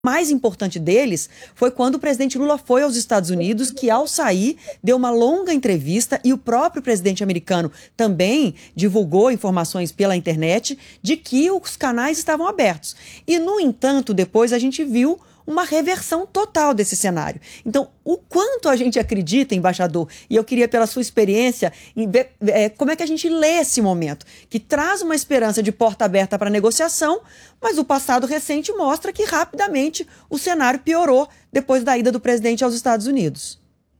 mais importante deles foi quando o presidente Lula foi aos Estados Unidos, que ao sair deu uma longa entrevista e o próprio presidente americano também divulgou informações pela internet de que os canais estavam abertos. E, no entanto, depois a gente viu uma reversão total desse cenário. Então, o quanto a gente acredita, embaixador, e eu queria, pela sua experiência, como é que a gente lê esse momento, que traz uma esperança de porta aberta para negociação, mas o passado recente mostra que rapidamente o cenário piorou depois da ida do presidente aos Estados Unidos.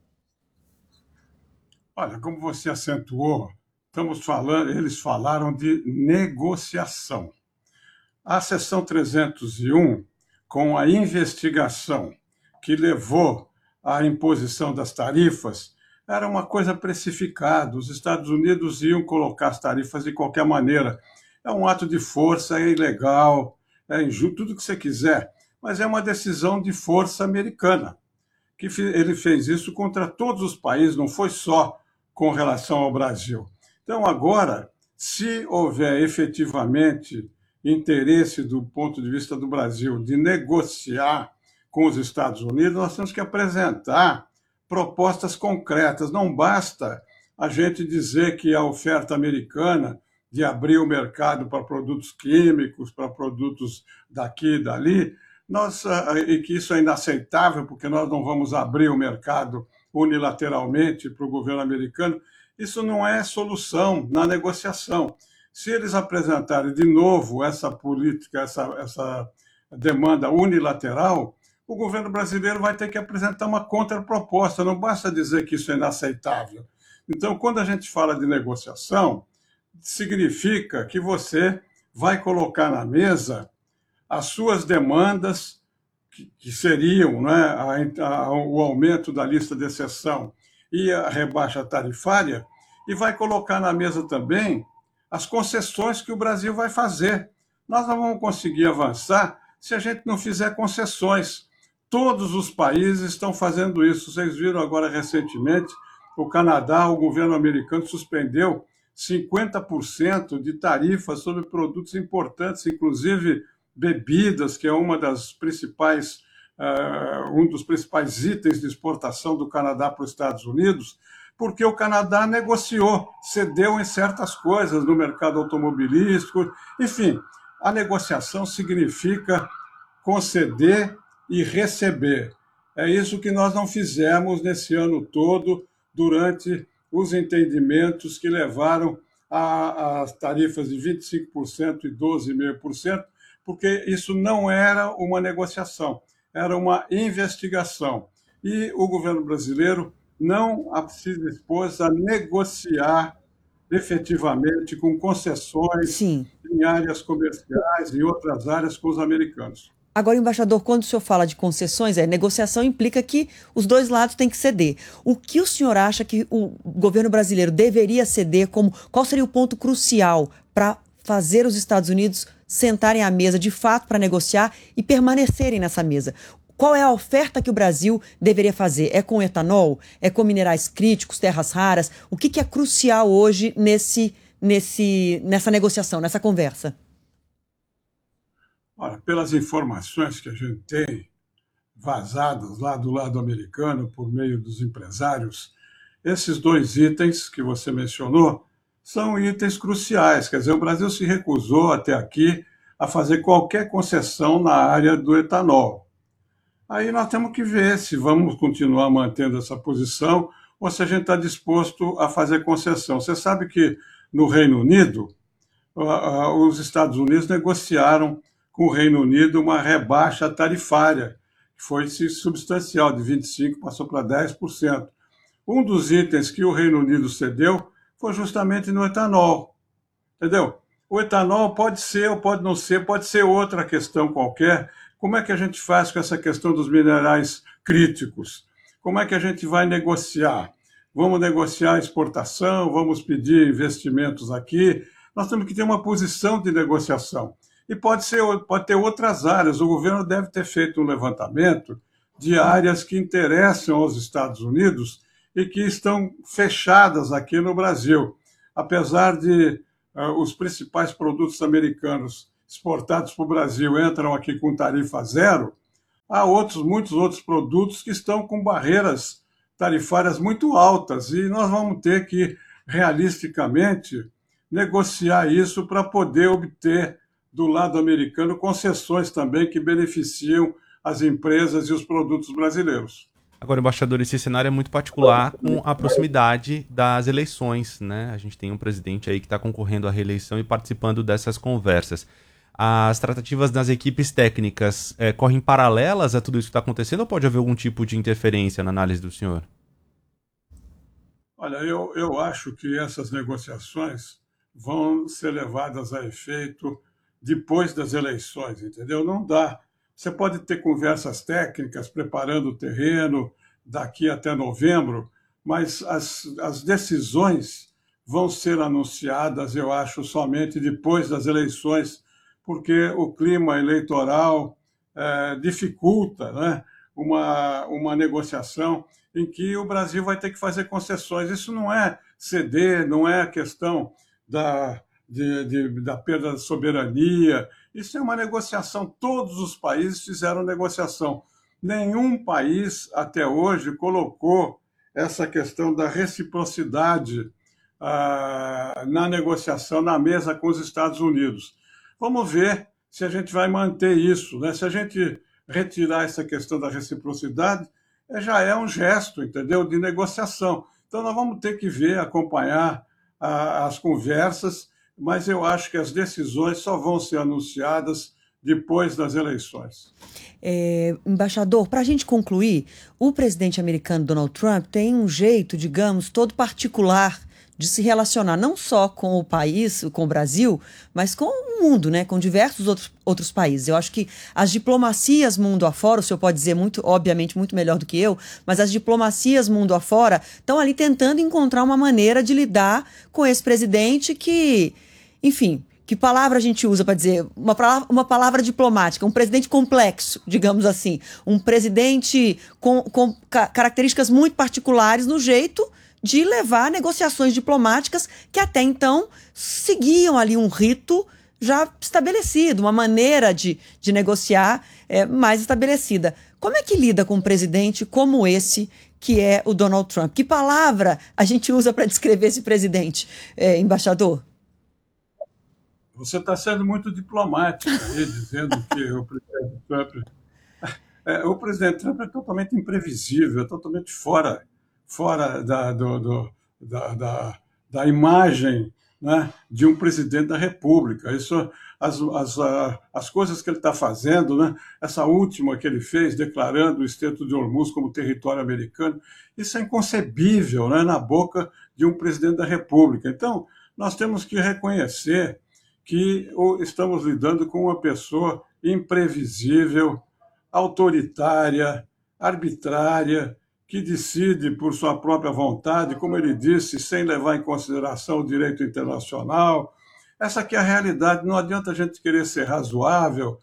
Olha, como você acentuou, eles falaram de negociação. A seção 301, com a investigação que levou à imposição das tarifas, era uma coisa precificada. Os Estados Unidos iam colocar as tarifas de qualquer maneira. É um ato de força, é ilegal, é injusto, tudo que você quiser, mas é uma decisão de força americana, que ele fez isso contra todos os países, não foi só com relação ao Brasil. Então, agora, se houver efetivamente interesse do ponto de vista do Brasil de negociar com os Estados Unidos, nós temos que apresentar propostas concretas. Não basta a gente dizer que a oferta americana de abrir o mercado para produtos químicos, para produtos daqui e dali, e que isso é inaceitável, porque nós não vamos abrir o mercado unilateralmente para o governo americano. Isso não é solução na negociação. Se eles apresentarem de novo essa política, essa demanda unilateral, o governo brasileiro vai ter que apresentar uma contraproposta. Não basta dizer que isso é inaceitável. Então, quando a gente fala de negociação, significa que você vai colocar na mesa as suas demandas, que seriam, né, o aumento da lista de exceção e a rebaixa tarifária, e vai colocar na mesa também as concessões que o Brasil vai fazer. Nós não vamos conseguir avançar se a gente não fizer concessões. Todos os países estão fazendo isso. Vocês viram agora recentemente, o Canadá, o governo americano suspendeu 50% de tarifas sobre produtos importantes, inclusive bebidas, que é um dos principais itens de exportação do Canadá para os Estados Unidos, porque o Canadá negociou, cedeu em certas coisas no mercado automobilístico. Enfim, a negociação significa conceder e receber. É isso que nós não fizemos nesse ano todo, durante os entendimentos que levaram às tarifas de 25% e 12,5%, porque isso não era uma negociação, era uma investigação. E o governo brasileiro não se dispôs a negociar efetivamente com concessões Sim. em áreas comerciais e outras áreas com os americanos. Agora, embaixador, quando o senhor fala de concessões, negociação implica que os dois lados têm que ceder. O que o senhor acha que o governo brasileiro deveria ceder? Qual seria o ponto crucial para fazer os Estados Unidos sentarem à mesa de fato para negociar e permanecerem nessa mesa? Qual é a oferta que o Brasil deveria fazer? É com etanol? É com minerais críticos, terras raras? O que é crucial hoje nessa negociação, nessa conversa? Olha, pelas informações que a gente tem vazadas lá do lado americano por meio dos empresários, esses dois itens que você mencionou são itens cruciais. Quer dizer, o Brasil se recusou até aqui a fazer qualquer concessão na área do etanol. Aí nós temos que ver se vamos continuar mantendo essa posição ou se a gente está disposto a fazer concessão. Você sabe que no Reino Unido, os Estados Unidos negociaram com o Reino Unido uma rebaixa tarifária, que foi substancial, de 25% passou para 10%. Um dos itens que o Reino Unido cedeu foi justamente no etanol. Entendeu? O etanol pode ser ou pode não ser, pode ser outra questão qualquer. Como é que a gente faz com essa questão dos minerais críticos? Como é que a gente vai negociar? Vamos negociar a exportação, vamos pedir investimentos aqui. Nós temos que ter uma posição de negociação. E pode ter outras áreas. O governo deve ter feito um levantamento de áreas que interessam aos Estados Unidos e que estão fechadas aqui no Brasil. Apesar de os principais produtos americanos exportados para o Brasil entram aqui com tarifa zero, há muitos outros produtos que estão com barreiras tarifárias muito altas e nós vamos ter que, realisticamente, negociar isso para poder obter do lado americano concessões também que beneficiam as empresas e os produtos brasileiros. Agora, embaixador, esse cenário é muito particular com a proximidade das eleições, né? A gente tem um presidente aí que está concorrendo à reeleição e participando dessas conversas. As tratativas das equipes técnicas correm paralelas a tudo isso que está acontecendo ou pode haver algum tipo de interferência na análise do senhor? Olha, eu acho que essas negociações vão ser levadas a efeito depois das eleições, entendeu? Não dá. Você pode ter conversas técnicas preparando o terreno daqui até novembro, mas as decisões vão ser anunciadas, eu acho, somente depois das eleições, porque o clima eleitoral dificulta, né, uma negociação em que o Brasil vai ter que fazer concessões. Isso não é ceder, não é a questão da perda da soberania. Isso é uma negociação. Todos os países fizeram negociação. Nenhum país, até hoje, colocou essa questão da reciprocidade na negociação, na mesa com os Estados Unidos. Vamos ver se a gente vai manter isso, né? Se a gente retirar essa questão da reciprocidade, já é um gesto, entendeu, de negociação. Então, nós vamos ter que ver, acompanhar as conversas, mas eu acho que as decisões só vão ser anunciadas depois das eleições. Embaixador, para a gente concluir, o presidente americano Donald Trump tem um jeito, digamos, todo particular de se relacionar não só com o país, com o Brasil, mas com o mundo, né? Com diversos outros países. Eu acho que as diplomacias mundo afora, o senhor pode dizer muito, obviamente, muito melhor do que eu, mas as diplomacias mundo afora estão ali tentando encontrar uma maneira de lidar com esse presidente que, enfim, que palavra a gente usa para dizer? Uma palavra diplomática, um presidente complexo, digamos assim. Um presidente com características muito particulares no jeito de levar negociações diplomáticas que até então seguiam ali um rito já estabelecido, uma maneira de negociar mais estabelecida. Como é que lida com um presidente como esse, que é o Donald Trump? Que palavra a gente usa para descrever esse presidente, embaixador? Você está sendo muito diplomático aí, dizendo que o presidente Trump é totalmente imprevisível, é totalmente fora da imagem, né, de um presidente da República. Isso, as coisas que ele está fazendo, né, essa última que ele fez, declarando o Estreito de Hormuz como território americano, isso é inconcebível, né, na boca de um presidente da República. Então, nós temos que reconhecer que estamos lidando com uma pessoa imprevisível, autoritária, arbitrária, que decide por sua própria vontade, como ele disse, sem levar em consideração o direito internacional. Essa aqui é a realidade. Não adianta a gente querer ser razoável,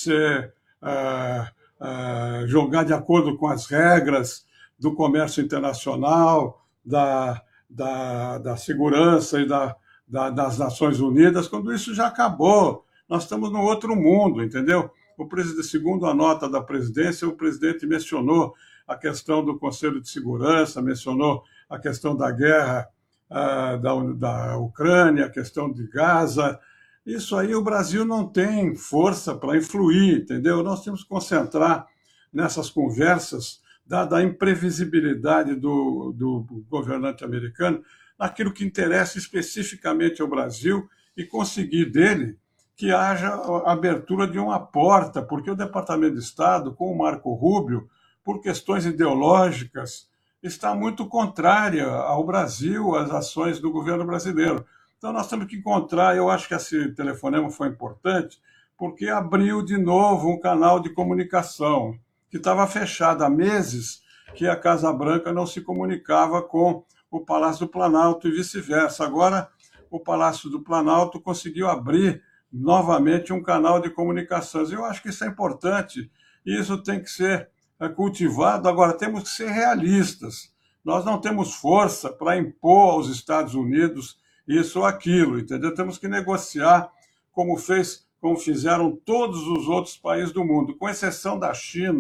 jogar de acordo com as regras do comércio internacional, da segurança e das Nações Unidas, quando isso já acabou. Nós estamos num outro mundo, entendeu? Segundo a nota da presidência, o presidente mencionou a questão do Conselho de Segurança, mencionou a questão da guerra da Ucrânia, a questão de Gaza. Isso aí o Brasil não tem força para influir, entendeu? Nós temos que concentrar nessas conversas, dada a imprevisibilidade do governante americano, naquilo que interessa especificamente ao Brasil e conseguir dele que haja a abertura de uma porta, porque o Departamento de Estado, com o Marco Rubio, por questões ideológicas, está muito contrária ao Brasil, às ações do governo brasileiro. Então, nós temos que encontrar, eu acho que esse telefonema foi importante, porque abriu de novo um canal de comunicação, que estava fechado há meses, que a Casa Branca não se comunicava com o Palácio do Planalto e vice-versa. Agora, o Palácio do Planalto conseguiu abrir novamente um canal de comunicações. Eu acho que isso é importante, e isso tem que ser cultivado. Agora, temos que ser realistas. Nós não temos força para impor aos Estados Unidos isso ou aquilo, entendeu? Temos que negociar como fizeram todos os outros países do mundo, com exceção da China.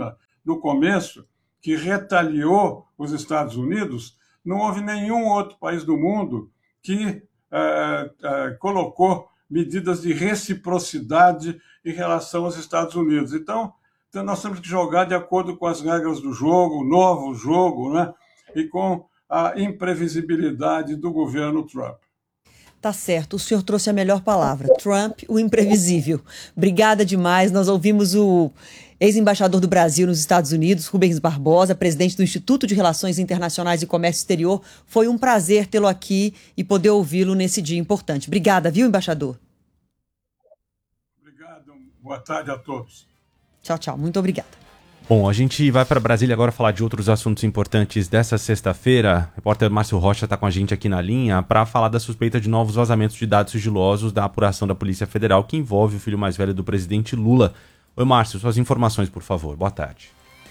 no começo, que retaliou os Estados Unidos, não houve nenhum outro país do mundo que colocou medidas de reciprocidade em relação aos Estados Unidos. Então, nós temos que jogar de acordo com as regras do jogo, o novo jogo, né? E com a imprevisibilidade do governo Trump. Tá certo, o senhor trouxe a melhor palavra, Trump, o imprevisível. Obrigada demais, nós ouvimos o ex-embaixador do Brasil nos Estados Unidos, Rubens Barbosa, presidente do Instituto de Relações Internacionais e Comércio Exterior. Foi um prazer tê-lo aqui e poder ouvi-lo nesse dia importante. Obrigada, viu, embaixador? Obrigado, boa tarde a todos. Tchau, tchau, muito obrigada. Bom, a gente vai para Brasília agora falar de outros assuntos importantes dessa sexta-feira. O repórter Márcio Rocha está com a gente aqui na linha para falar da suspeita de novos vazamentos de dados sigilosos da apuração da Polícia Federal que envolve o filho mais velho do presidente Lula. Oi, Márcio, suas informações, por favor. Boa tarde.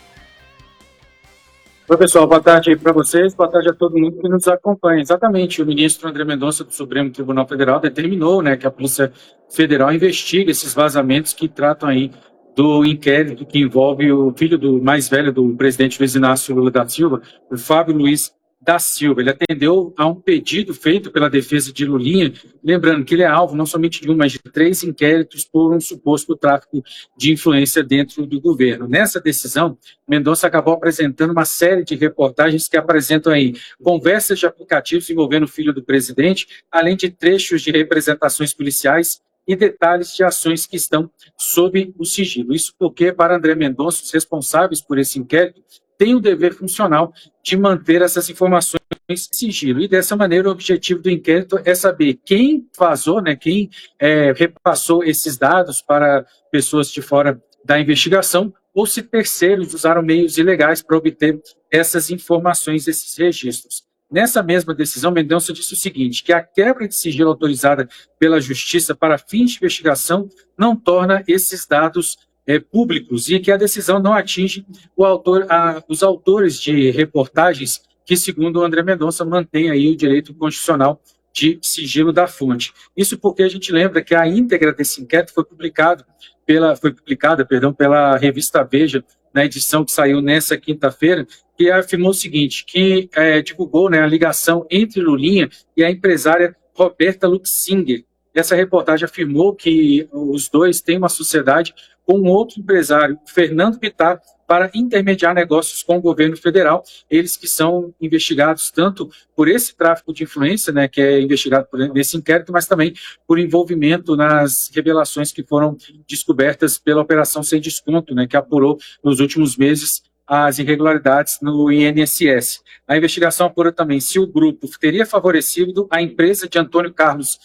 Oi, pessoal. Boa tarde aí para vocês. Boa tarde a todo mundo que nos acompanha. Exatamente, o ministro André Mendonça do Supremo Tribunal Federal determinou, que a Polícia Federal investigue esses vazamentos que tratam aí do inquérito que envolve o filho do mais velho do presidente Luiz Inácio Lula da Silva, o Fábio Luiz da Silva. Ele atendeu a um pedido feito pela defesa de Lulinha, lembrando que ele é alvo não somente de um, mas de 3 inquéritos por um suposto tráfico de influência dentro do governo. Nessa decisão, Mendonça acabou apresentando uma série de reportagens que apresentam aí conversas de aplicativos envolvendo o filho do presidente, além de trechos de representações policiais e detalhes de ações que estão sob o sigilo. Isso porque, para André Mendonça, os responsáveis por esse inquérito têm o dever funcional de manter essas informações em sigilo. E, dessa maneira, o objetivo do inquérito é saber quem vazou, quem repassou esses dados para pessoas de fora da investigação, ou se terceiros usaram meios ilegais para obter essas informações, esses registros. Nessa mesma decisão, Mendonça disse o seguinte, que a quebra de sigilo autorizada pela Justiça para fins de investigação não torna esses dados públicos e que a decisão não atinge os autores de reportagens que, segundo o André Mendonça, mantém aí o direito constitucional de sigilo da fonte. Isso porque a gente lembra que a íntegra desse inquérito foi publicada pela revista Veja, na edição que saiu nessa quinta-feira, que afirmou o seguinte, que divulgou a ligação entre Lulinha e a empresária Roberta Luxinger. Essa reportagem afirmou que os dois têm uma sociedade com um outro empresário, Fernando Bittar, para intermediar negócios com o governo federal, eles que são investigados tanto por esse tráfico de influência, que é investigado nesse inquérito, mas também por envolvimento nas revelações que foram descobertas pela Operação Sem Desconto, que apurou nos últimos meses as irregularidades no INSS. A investigação apura também se o grupo teria favorecido a empresa de Antônio Carlos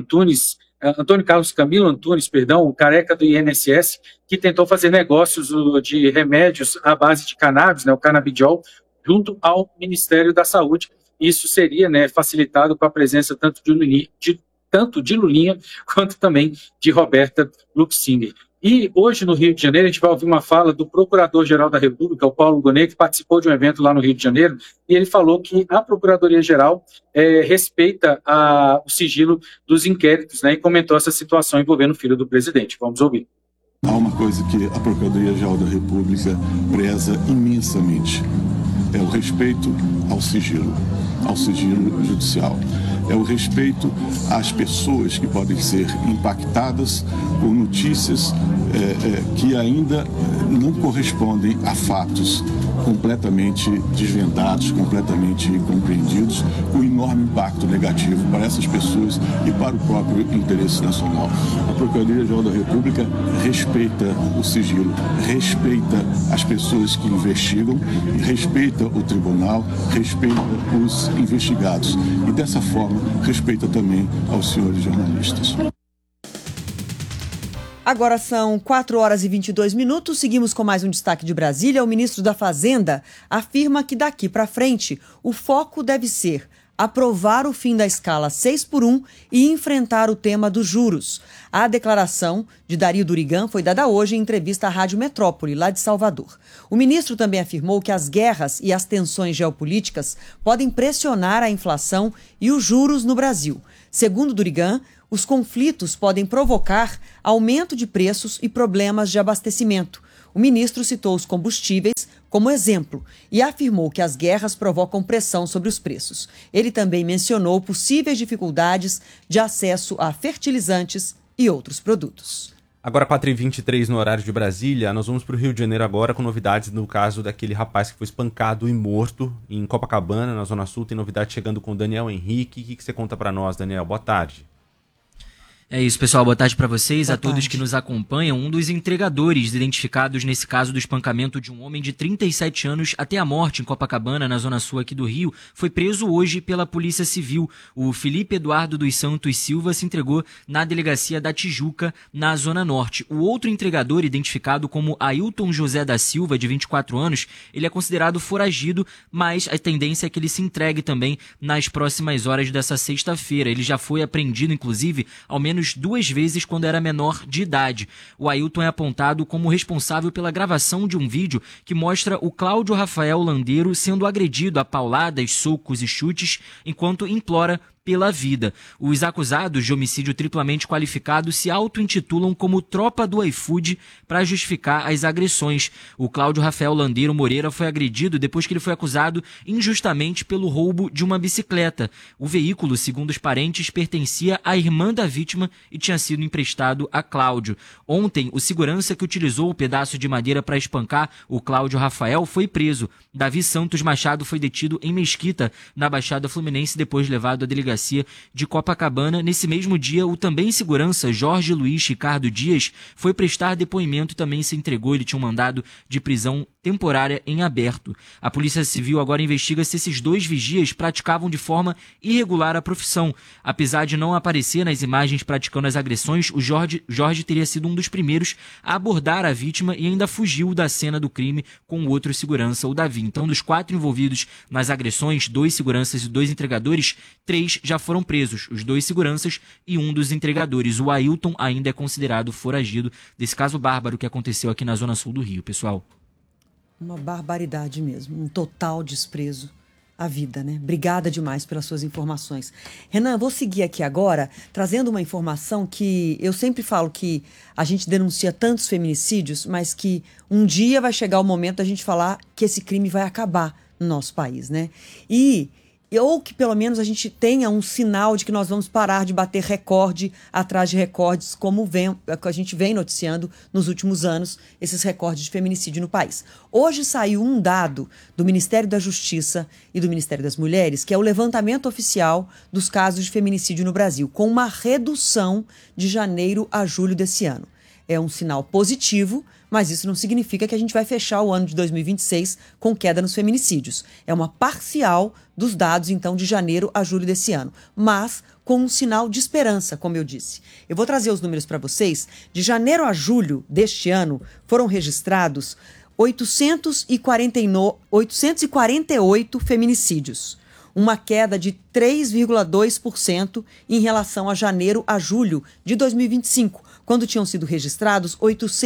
Camilo Antunes, o careca do INSS, que tentou fazer negócios de remédios à base de cannabis, o canabidiol, junto ao Ministério da Saúde. Isso seria facilitado com a presença tanto de Lulinha quanto também de Roberta Luxinger. E hoje, no Rio de Janeiro, a gente vai ouvir uma fala do Procurador-Geral da República, o Paulo Gonet, que participou de um evento lá no Rio de Janeiro, e ele falou que a Procuradoria-Geral respeita o sigilo dos inquéritos, e comentou essa situação envolvendo o filho do presidente. Vamos ouvir. Há uma coisa que a Procuradoria-Geral da República preza imensamente, é o respeito ao sigilo judicial. É o respeito às pessoas que podem ser impactadas por notícias que ainda não correspondem a fatos completamente desvendados, completamente compreendidos, com enorme impacto negativo para essas pessoas e para o próprio interesse nacional. A Procuradoria-Geral da República respeita o sigilo, respeita as pessoas que investigam, respeita o tribunal, respeita os investigados e, dessa forma, respeita também aos senhores jornalistas. Agora são 4h22. Seguimos com mais um destaque de Brasília. O ministro da Fazenda afirma que daqui para frente o foco deve ser aprovar o fim da escala 6x1 e enfrentar o tema dos juros. A declaração de Dario Durigan foi dada hoje em entrevista à Rádio Metrópole, lá de Salvador. O ministro também afirmou que as guerras e as tensões geopolíticas podem pressionar a inflação e os juros no Brasil. Segundo Durigan, os conflitos podem provocar aumento de preços e problemas de abastecimento. O ministro citou os combustíveis como exemplo e afirmou que as guerras provocam pressão sobre os preços. Ele também mencionou possíveis dificuldades de acesso a fertilizantes e outros produtos. Agora 4h23 no horário de Brasília, nós vamos para o Rio de Janeiro agora com novidades no caso daquele rapaz que foi espancado e morto em Copacabana, na Zona Sul. Tem novidade chegando com o Daniel Henrique. O que você conta para nós, Daniel? Boa tarde. É isso, pessoal. Boa tarde para vocês, Boa a todos tarde. que nos acompanham. Um dos entregadores identificados nesse caso do espancamento de um homem de 37 anos até a morte em Copacabana, na Zona Sul aqui do Rio, foi preso hoje pela Polícia Civil. O Felipe Eduardo dos Santos Silva se entregou na delegacia da Tijuca, na Zona Norte. O outro entregador, identificado como Ailton José da Silva, de 24 anos, ele é considerado foragido, mas a tendência é que ele se entregue também nas próximas horas dessa sexta-feira. Ele já foi apreendido, inclusive, ao menos 2 vezes quando era menor de idade. O Ailton é apontado como responsável pela gravação de um vídeo que mostra o Cláudio Rafael Landeiro sendo agredido a pauladas, socos e chutes enquanto implora pela vida. Os acusados de homicídio triplamente qualificado se auto-intitulam como tropa do iFood para justificar as agressões. O Cláudio Rafael Landeiro Moreira foi agredido depois que ele foi acusado injustamente pelo roubo de uma bicicleta. O veículo, segundo os parentes, pertencia à irmã da vítima e tinha sido emprestado a Cláudio. Ontem, o segurança que utilizou o pedaço de madeira para espancar o Cláudio Rafael foi preso. Davi Santos Machado foi detido em Mesquita, na Baixada Fluminense, depois levado à delegacia de Copacabana. Nesse mesmo dia, o também segurança Jorge Luiz Ricardo Dias foi prestar depoimento e também se entregou. Ele tinha um mandado de prisão temporária em aberto. A Polícia Civil agora investiga se esses 2 vigias praticavam de forma irregular a profissão. Apesar de não aparecer nas imagens praticando as agressões, o Jorge teria sido um dos primeiros a abordar a vítima e ainda fugiu da cena do crime com o outro segurança, o Davi. Então, dos 4 envolvidos nas agressões, 2 seguranças e 2 entregadores, 3 já foram presos, os 2 seguranças e um dos entregadores. O Ailton ainda é considerado foragido desse caso bárbaro que aconteceu aqui na Zona Sul do Rio, pessoal. Uma barbaridade mesmo, um total desprezo à vida, né? Obrigada demais pelas suas informações. Renan, vou seguir aqui agora trazendo uma informação que eu sempre falo que a gente denuncia tantos feminicídios, mas que um dia vai chegar o momento da gente falar que esse crime vai acabar no nosso país, né? Ou que pelo menos a gente tenha um sinal de que nós vamos parar de bater recorde atrás de recordes, como a gente vem noticiando nos últimos anos, esses recordes de feminicídio no país. Hoje saiu um dado do Ministério da Justiça e do Ministério das Mulheres, que é o levantamento oficial dos casos de feminicídio no Brasil, com uma redução de janeiro a julho desse ano. É um sinal positivo, mas isso não significa que a gente vai fechar o ano de 2026 com queda nos feminicídios. É uma parcial dos dados, então, de janeiro a julho desse ano, mas com um sinal de esperança, como eu disse. Eu vou trazer os números para vocês. De janeiro a julho deste ano, foram registrados 848 feminicídios, uma queda de 3,2% em relação a janeiro a julho de 2025, quando tinham sido registrados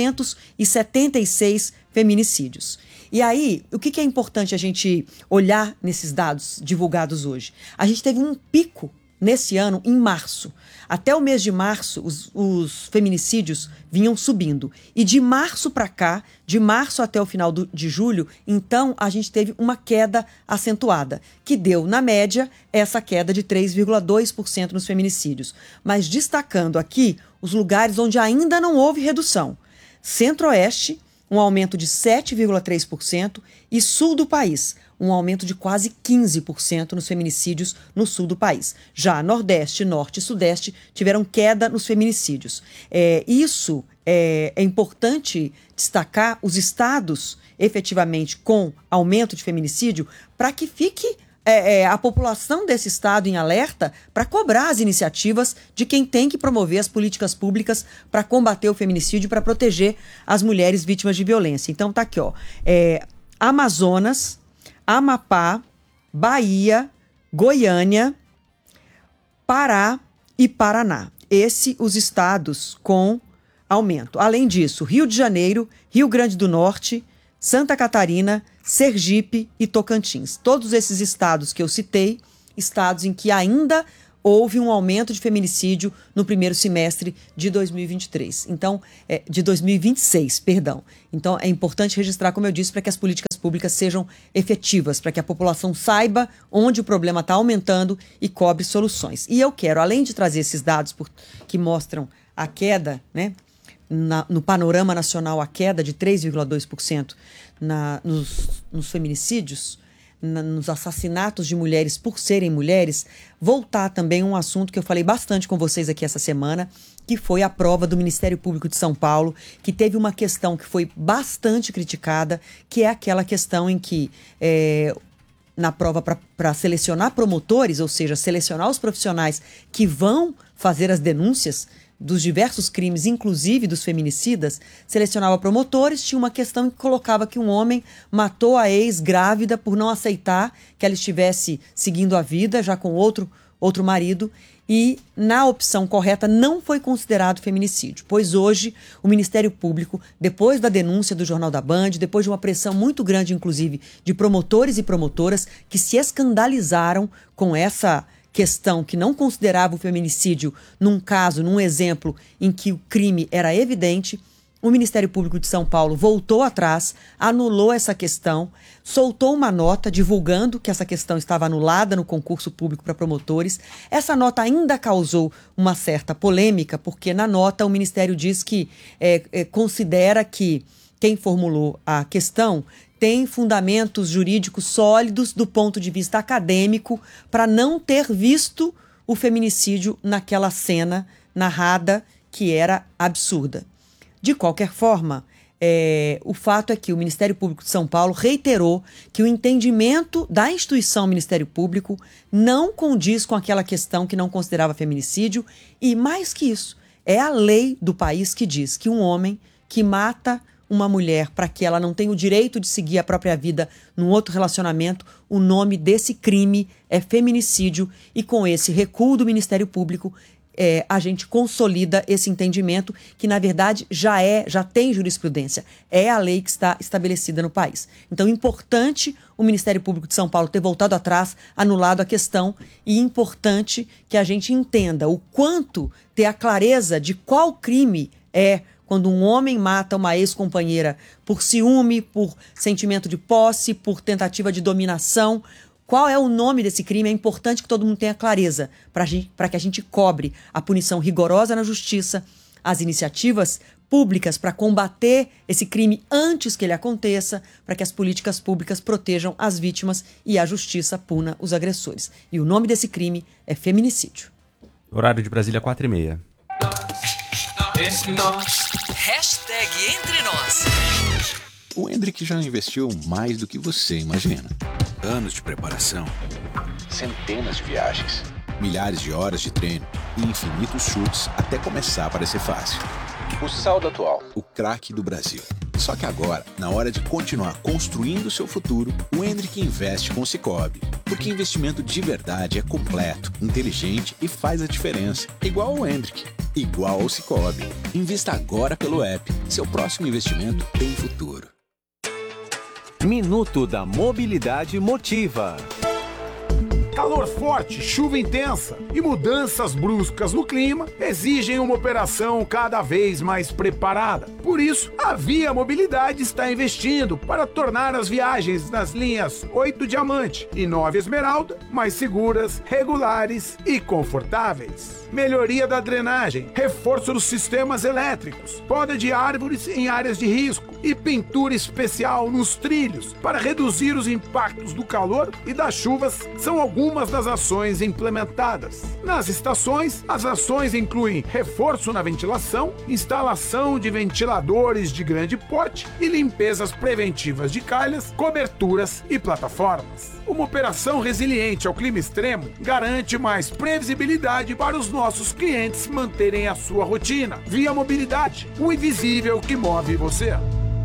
876 feminicídios. E aí, o que é importante a gente olhar nesses dados divulgados hoje? A gente teve um pico nesse ano em março. Até o mês de março, os feminicídios vinham subindo. E de março para cá, de março até o final de julho, então a gente teve uma queda acentuada, que deu, na média, essa queda de 3,2% nos feminicídios. Mas destacando aqui os lugares onde ainda não houve redução. Centro-Oeste, um aumento de 7,3%, e sul do país, um aumento de quase 15% nos feminicídios no sul do país. Já Nordeste, Norte e Sudeste tiveram queda nos feminicídios. Isso é importante destacar os estados, efetivamente, com aumento de feminicídio, para que fique a população desse estado em alerta para cobrar as iniciativas de quem tem que promover as políticas públicas para combater o feminicídio, para proteger as mulheres vítimas de violência. Então tá aqui, ó. Amazonas, Amapá, Bahia, Goiânia, Pará e Paraná. Os estados com aumento. Além disso, Rio de Janeiro, Rio Grande do Norte, Santa Catarina, Sergipe e Tocantins. Todos esses estados que eu citei, estados em que ainda houve um aumento de feminicídio no primeiro semestre de 2023. Então, de 2026, perdão. Então, é importante registrar, como eu disse, para que as políticas públicas sejam efetivas, para que a população saiba onde o problema está aumentando e cobre soluções. E eu quero, além de trazer esses dados que mostram a queda, né, no panorama nacional, a queda de 3,2% nos feminicídios, nos assassinatos de mulheres por serem mulheres, voltar também a um assunto que eu falei bastante com vocês aqui essa semana, que foi a prova do Ministério Público de São Paulo, que teve uma questão que foi bastante criticada, que é aquela questão em que, na prova para selecionar promotores, ou seja, selecionar os profissionais que vão fazer as denúncias dos diversos crimes, inclusive dos feminicídios, selecionava promotores, tinha uma questão que colocava que um homem matou a ex grávida por não aceitar que ela estivesse seguindo a vida, já com outro marido, e na opção correta não foi considerado feminicídio, pois hoje o Ministério Público, depois da denúncia do Jornal da Band, depois de uma pressão muito grande, inclusive, de promotores e promotoras que se escandalizaram com essa questão que não considerava o feminicídio num caso, num exemplo em que o crime era evidente, o Ministério Público de São Paulo voltou atrás, anulou essa questão, soltou uma nota divulgando que essa questão estava anulada no concurso público para promotores. Essa nota ainda causou uma certa polêmica, porque na nota o Ministério diz que considera que quem formulou a questão tem fundamentos jurídicos sólidos do ponto de vista acadêmico para não ter visto o feminicídio naquela cena narrada que era absurda. De qualquer forma, o fato é que o Ministério Público de São Paulo reiterou que o entendimento da instituição Ministério Público não condiz com aquela questão que não considerava feminicídio e, mais que isso, é a lei do país que diz que um homem que mata uma mulher para que ela não tenha o direito de seguir a própria vida num outro relacionamento, o nome desse crime é feminicídio e com esse recuo do Ministério Público a gente consolida esse entendimento que na verdade já tem jurisprudência, é a lei que está estabelecida no país. Então, importante o Ministério Público de São Paulo ter voltado atrás, anulado a questão e importante que a gente entenda o quanto ter a clareza de qual crime é quando um homem mata uma ex-companheira por ciúme, por sentimento de posse, por tentativa de dominação. Qual é o nome desse crime? É importante que todo mundo tenha clareza para que a gente cobre a punição rigorosa na justiça, as iniciativas públicas para combater esse crime antes que ele aconteça, para que as políticas públicas protejam as vítimas e a justiça puna os agressores. E o nome desse crime é feminicídio. Horário de Brasília, 4h30. Hashtag Entre Nós. O Hendrick já investiu mais do que você imagina. Anos de preparação, Centenas de viagens, milhares de horas de treino e infinitos chutes até começar a parecer fácil. O saldo atual, o craque do Brasil. Só que agora, na hora de continuar construindo o seu futuro, o Hendrick investe com o Sicoob. Porque investimento de verdade é completo, inteligente e faz a diferença. Igual ao Hendrick, igual ao Sicoob. Invista agora pelo app. Seu próximo investimento tem futuro. Minuto da Mobilidade Motiva. Calor forte, chuva intensa e mudanças bruscas no clima exigem uma operação cada vez mais preparada. Por isso, a Via Mobilidade está investindo para tornar as viagens nas linhas 8 Diamante e 9 Esmeralda mais seguras, regulares e confortáveis. Melhoria da drenagem, reforço dos sistemas elétricos, poda de árvores em áreas de risco e pintura especial nos trilhos para reduzir os impactos do calor e das chuvas são algumas das ações implementadas. Nas estações, as ações incluem reforço na ventilação, instalação de ventiladores de grande porte e limpezas preventivas de calhas, coberturas e plataformas. Uma operação resiliente ao clima extremo garante mais previsibilidade para os nossos clientes manterem a sua rotina. Via Mobilidade, o invisível que move você.